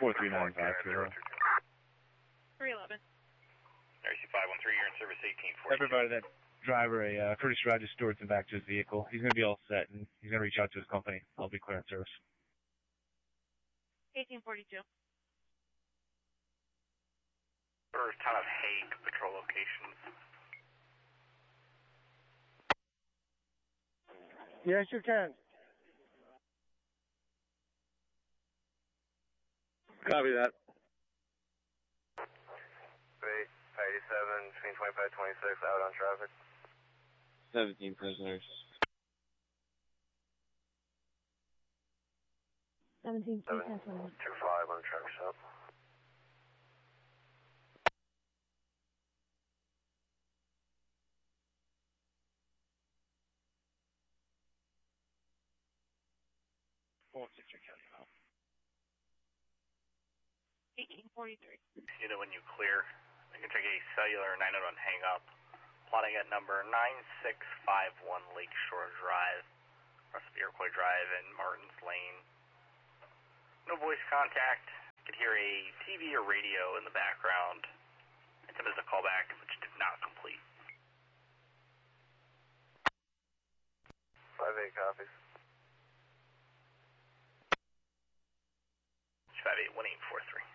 43950. 311. RC 513, you're in service 1840. Everybody, that driver, Curtis Rogers Stewart's back to his vehicle. He's going to be all set, and he's going to reach out to his company. I'll be clear in service. 1842. There's a ton of Hague patrol locations. Yes, you can. Copy that. 87, between 25 and 26, out on traffic. 17 prisoners. 17, 25 on traffic stop. Well, it's your county now. 1843. You know when you clear, you can take a cellular 901 hang up. Plotting at number 9651 Lakeshore Drive, across the Iroquois Drive and Martins Lane. No voice contact. You could hear a TV or radio in the background. Attempted a callback, which did not complete. 5-8 copies. 581843.